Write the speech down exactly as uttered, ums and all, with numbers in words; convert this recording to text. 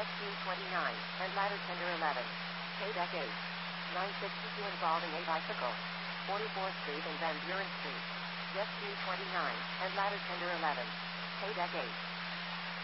West June twenty-nine, and ladder tender eleven. K deck eight. nine sixty-two involving a bicycle. forty-fourth Street and Van Buren Street. West June twenty-nine, and ladder tender eleven. K deck eight.